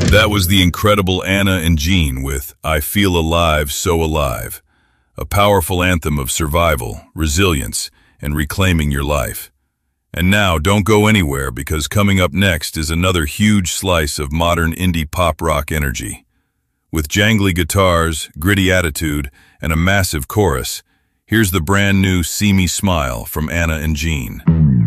That was the incredible Anna and Jean with I Feel Alive, So Alive, a powerful anthem of survival, resilience, and reclaiming your life. And now, don't go anywhere because coming up next is another huge slice of modern indie pop rock energy. With jangly guitars, gritty attitude, and a massive chorus, here's the brand new See Me Smile from Anna and Jean.